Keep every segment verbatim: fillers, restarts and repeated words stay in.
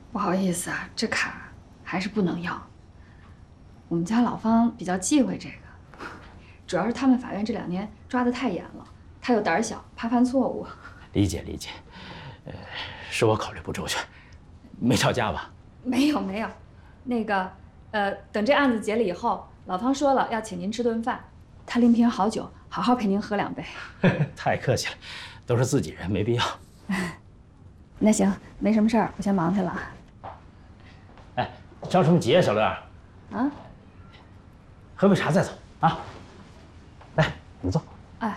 不好意思啊，这卡还是不能要。我们家老方比较忌讳这个，主要是他们法院这两年抓得太严了，他又胆儿小，怕犯错误。 理解理解，呃，是我考虑不周全，没吵架吧？ 没有没有，那个，呃，等这案子结了以后，老方说了要请您吃顿饭，他拎瓶好酒，好好陪您喝两杯。 太客气了，都是自己人，没必要。 那行，没什么事儿，我先忙去了。 哎，着什么急啊，小乐？ 啊？ 喝杯茶再走啊。来，你坐。 哎。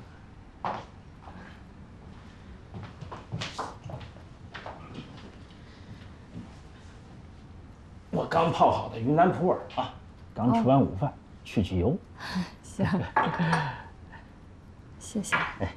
我刚泡好的云南普洱啊，刚吃完午饭，去去油。 行，谢谢。 哎，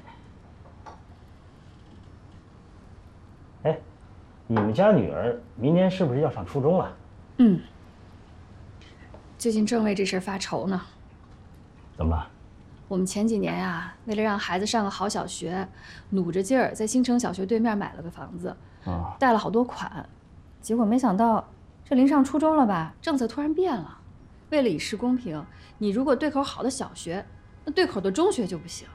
哎，你们家女儿明年是不是要上初中了？ 嗯。最近正为这事儿发愁呢。 怎么了？ 我们前几年呀，为了让孩子上个好小学，努着劲儿在新城小学对面买了个房子， 啊， 贷了好多款，结果没想到。这临上初中了吧？政策突然变了，为了以示公平，你如果对口好的小学，那对口的中学就不行。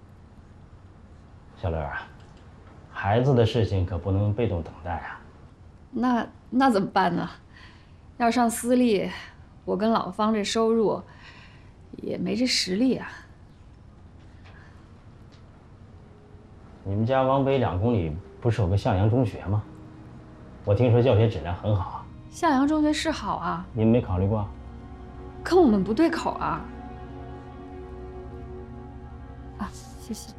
小乐啊，孩子的事情可不能被动等待啊。 那那怎么办呢？要上私立，我跟老方这收入也没这实力啊。 你们家往北两公里不是有个向阳中学吗？我听说教学质量很好。 向阳中学是好啊， 你们没考虑过？ 跟我们不对口啊。啊，谢谢。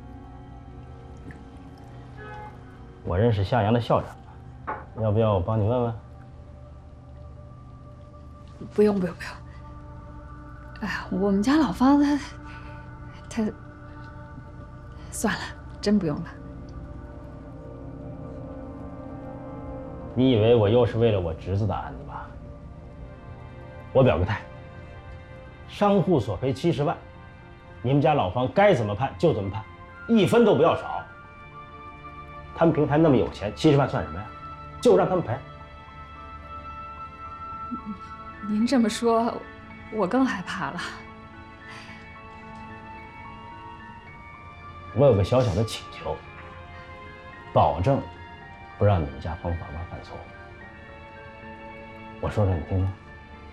我认识向阳的校长，要不要我帮你问问？ 不用不用不用。哎呀，我们家老方他他，算了，真不用了。 你以为我又是为了我侄子的案子吧？我表个态，商户索赔七十万，你们家老方该怎么判就怎么判，一分都不要少。他们平台那么有钱，七十万算什么呀？就让他们赔。 您这么说，我更害怕了。 我有个小小的请求，保证不让你们家方法官犯错误。我说说你听听。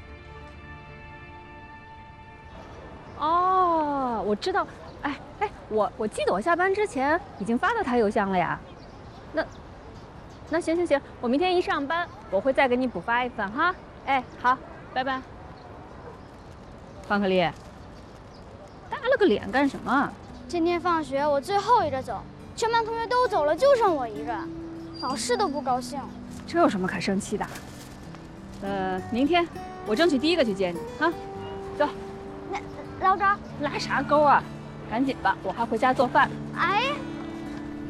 哦，我知道。哎哎，我我记得我下班之前已经发到他邮箱了呀。那那行行行，我明天一上班我会再给你补发一份哈。哎，好，拜拜。方克丽，耷了个脸干什么？ 今天放学我最后一个走，全班同学都走了，就剩我一个，老师都不高兴。 这有什么可生气的？呃，明天我争取第一个去接你啊。走。 那老高， 拉啥钩啊？赶紧吧，我还回家做饭。 哎呀，